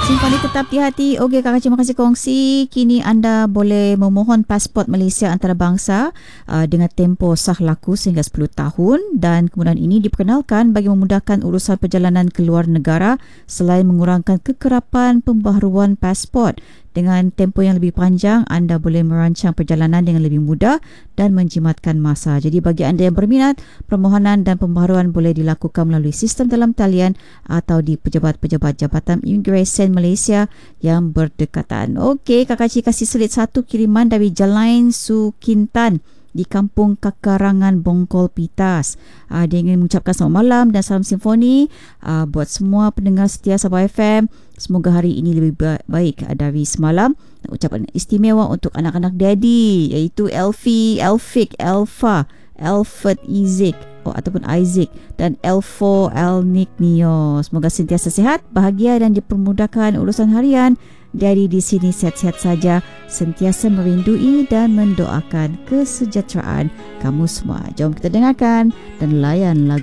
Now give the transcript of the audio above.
Simpan tetap di hati. Okey Kak Kacik, terima kasih kongsi. Kini anda boleh memohon pasport Malaysia antarabangsa dengan tempoh sah laku sehingga 10 tahun dan kemudahan ini diperkenalkan bagi memudahkan urusan perjalanan ke luar negara selain mengurangkan kekerapan pembaharuan pasport. Dengan tempoh yang lebih panjang, anda boleh merancang perjalanan dengan lebih mudah dan menjimatkan masa. Jadi bagi anda yang berminat, permohonan dan pembaharuan boleh dilakukan melalui sistem dalam talian atau di pejabat-pejabat Jabatan Imigresen Malaysia yang berdekatan. Okey, Kak Cik kasih selit satu kiriman dari Jalain Sukintan di Kampung Kakarangan, Bongkol Pitas. Dia ingin mengucapkan selamat malam dan salam simfoni buat semua pendengar setia Sabah FM. Semoga hari ini lebih baik dari semalam. Ucapan istimewa untuk anak-anak daddy iaitu Elfie, Elfik, Elfa, Alfred Isaac ataupun Isaac dan Elfo Elnik Nio. Semoga sentiasa sihat, bahagia dan dipermudahkan urusan harian. Dari di sini sihat-sihat saja, sentiasa merindui dan mendoakan kesejahteraan kamu semua. Jom kita dengarkan dan layan lagu